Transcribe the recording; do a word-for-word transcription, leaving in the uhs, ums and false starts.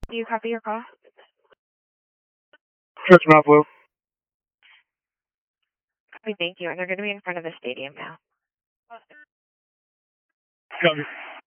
Do you copy your call? Church Mount Blue. Copy, thank you. And they're going to be in front of the stadium now. Copy.